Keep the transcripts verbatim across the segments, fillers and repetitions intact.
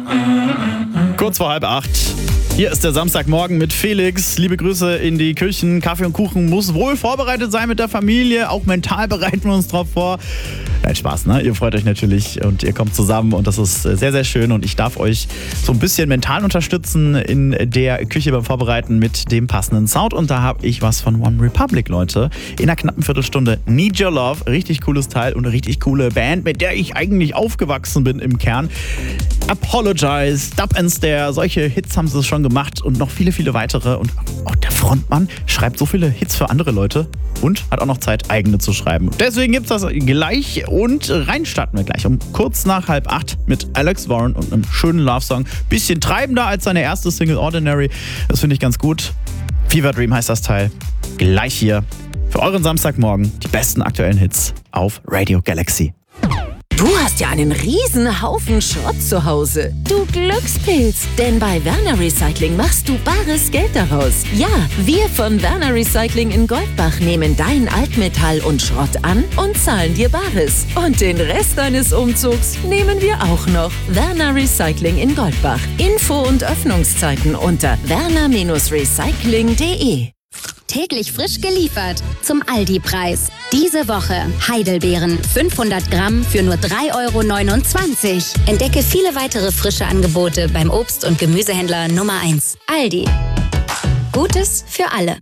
Kurz vor halb acht. Hier ist der Samstagmorgen mit Felix. Liebe Grüße in die Küchen. Kaffee und Kuchen muss wohl vorbereitet sein mit der Familie. Auch mental bereiten wir uns drauf vor. Nein, Spaß, ne? Ihr freut euch natürlich und ihr kommt zusammen und das ist sehr, sehr schön. Und ich darf euch so ein bisschen mental unterstützen in der Küche beim Vorbereiten mit dem passenden Sound. Und da habe ich was von One Republic, Leute. In einer knappen Viertelstunde. Need Your Love. Richtig cooles Teil und eine richtig coole Band, mit der ich eigentlich aufgewachsen bin im Kern. Apologize, Stop and Stare. Solche Hits haben sie schon gemacht und noch viele, viele weitere. Und auch der Frontmann schreibt so viele Hits für andere Leute und hat auch noch Zeit, eigene zu schreiben. Deswegen gibt's das gleich und rein starten wir gleich um kurz nach halb acht mit Alex Warren und einem schönen Love-Song. Bisschen treibender als seine erste Single Ordinary. Das finde ich ganz gut. Fever Dream heißt das Teil. Gleich hier für euren Samstagmorgen die besten aktuellen Hits auf Radio Galaxy. Du hast ja einen riesen Haufen Schrott zu Hause. Du Glückspilz. Denn bei Werner Recycling machst du bares Geld daraus. Ja, wir von Werner Recycling in Goldbach nehmen dein Altmetall und Schrott an und zahlen dir Bares. Und den Rest deines Umzugs nehmen wir auch noch. Werner Recycling in Goldbach. Info und Öffnungszeiten unter werner Recycling punkt de. Täglich frisch geliefert zum Aldi-Preis. Diese Woche Heidelbeeren fünfhundert Gramm für nur drei Euro neunundzwanzig. Entdecke viele weitere frische Angebote beim Obst- und Gemüsehändler Nummer eins. Aldi. Gutes für alle.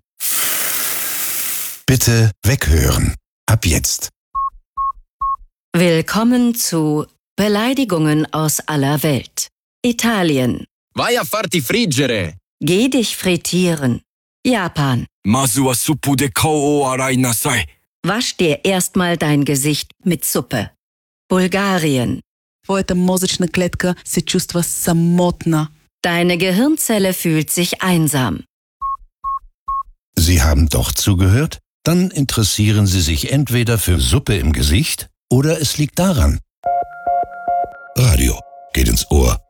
Bitte weghören. Ab jetzt. Willkommen zu Beleidigungen aus aller Welt. Italien. Vai a farti friggere. Geh dich frittieren. Japan. Mazu wa suppu de kao o arai nasai. Wasch dir erstmal dein Gesicht mit Suppe. Bulgarien. Твоята мозъчна клетка се чувства самотна. Deine Gehirnzelle fühlt sich einsam. Sie haben doch zugehört? Dann interessieren Sie sich entweder für Suppe im Gesicht oder es liegt daran. Radio geht ins Ohr.